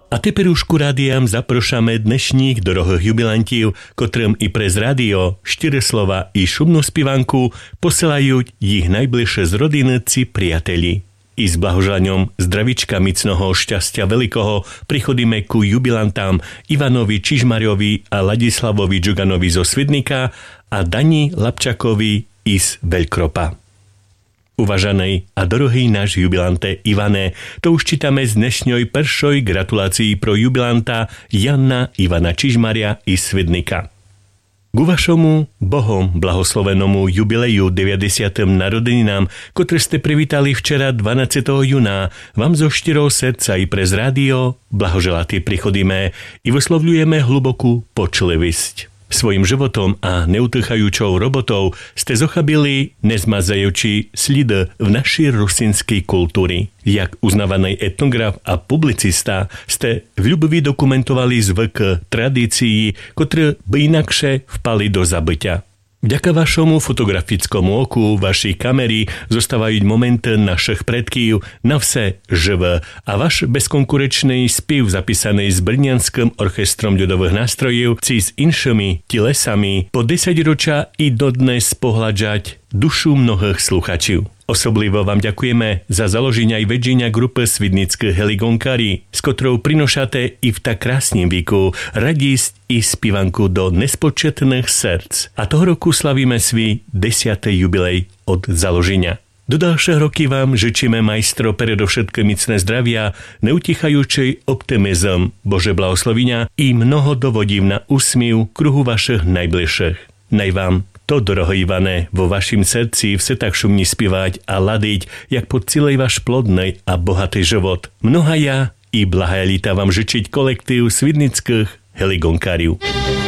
A teper už ku rádiám zaprošame dnešních dorohých jubilantів, котрим і през радіо, щире слова і шумну співанку посилають їх найbližšie z rodiny ці приятелі. I s blahoželaňom zdravička micného šťastia veľkého prichodíme ku jubilantám Ivanovi Čižmariovi a Ladislavovi Džuganovi zo Svidnika a Dani Lapčakovi iz Veľkropa. Uvažanej a dorohý náš jubilante Ivane, to už čítame z dnešňoj prvšoj gratulácii pro jubilanta Jana Ivana Čižmaria iz Svidnika. Ku vašomu Bohom blahoslovenomu jubileju 90. narodeninám, ktoré ste privítali včera 12. júna, vám zo štyrou srdca i prez rádio blahoželatý prichodíme i vyslovľujeme hlubokú počlivisť. Svojim životom a neutýchajúčou robotou ste zochabili nezmazajúči slid v našej rusinskej kultúry. Jak uznávaný etnograf a publicista ste v ľubovi dokumentovali zvyk tradícií, ktoré by inakšie vpali do zabytia. Vďaka vašomu fotografickému oku, vašej kamery zostávajú momenty našich predkýv na vse živé a váš bezkonkurečný spiev zapísaný s Brnianským orchestrom ľudových nástrojov či s inšími telesami po 10 ročia i dodnes pohľadžať dušu mnohých sluchačov. Osoblivo vám ďakujeme za založenia i vedenia grupy Svidnických heligonkári, s ktorou prinošate i v tak krásnym výku radísť i spívanku do nespočetných srdc. A toho roku slavíme svý 10. jubilej od založenia. Do ďalších roky vám žičíme, majstro, predovšetkým micné zdravia, neutichajúcej optimizm, Bože blahoslovinia i mnoho dovodív na úsmiv kruhu vašich najbližších. Naj vám to, doroho Ivane, vo vašim srdci vse tak šumni spívať a ladiť, jak po celej váš plodnej a bohatý život. Mnohaja i blahá lita vám žičiť kolektív Svidnických heligonkáriv.